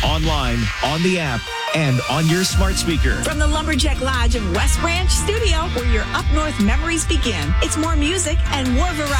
online, on the app, and on your smart speaker. From the Lumberjack Lodge of West Branch Studio, where your up north memories begin. It's more music and more variety.